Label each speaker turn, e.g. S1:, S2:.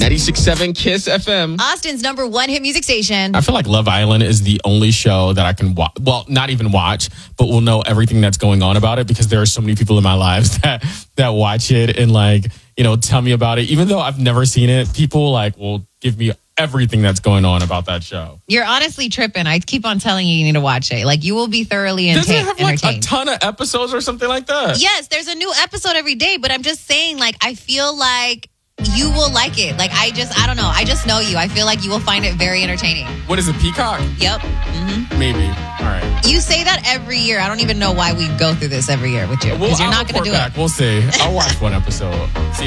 S1: 96.7 Kiss FM.
S2: Austin's number one hit music station.
S1: I feel like Love Island is the only show that I can watch. Well, not even watch, but will know everything that's going on about it because there are so many people in my lives that watch it and tell me about it. Even though I've never seen it, people will give me everything that's going on about that show.
S3: You're honestly tripping. I keep on telling you need to watch it. You will be thoroughly entertained.
S1: Does it have a ton of episodes or something like that?
S3: Yes, there's a new episode every day, but I'm just saying, I feel like you will like it. I don't know. I just know you. I feel like you will find it very entertaining.
S1: What is it, Peacock?
S3: Yep. Mm-hmm.
S1: Maybe. All right.
S3: You say that every year. I don't even know why we go through this every year with you. Because you're not going to do it.
S1: We'll see. I'll watch one episode. See